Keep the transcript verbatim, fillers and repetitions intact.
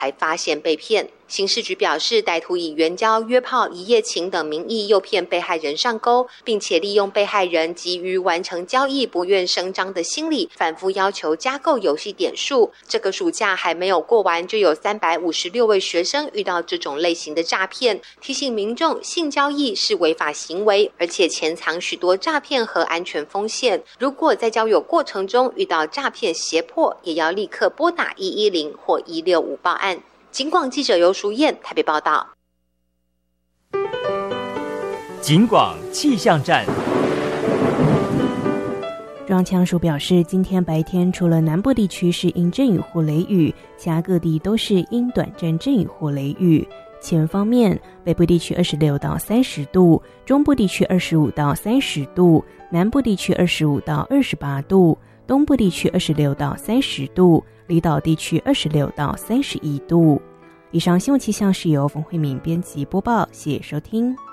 还发现被骗。刑事局表示，歹徒以援交、约炮、一夜情等名义诱骗被害人上钩，并且利用被害人急于完成交易不愿声张的心理，反复要求加购游戏点数。这个暑假还没有过完，就有三百五十六位学生遇到这种类型的诈骗。提醒民众，性交易是违法行为，而且潜藏许多诈骗和安全风险。如果在交友过程中遇到诈骗胁迫，也要立刻拨打一一零或一六五报案。警广记者游淑燕台北报道。 警广气象站。 中央气象署表示，今天白天除了南部地区是阴阵雨或雷雨，其他各地都是阴短暂阵雨或雷雨。气温方面，北部地区二十六到三十度，中部地区二十五到三十度，南部地区二十五到二十八度，东部地区二十六到三十度，离岛地区二十六到三十一度。以上新闻气象是由冯慧敏编辑播报，谢谢收听。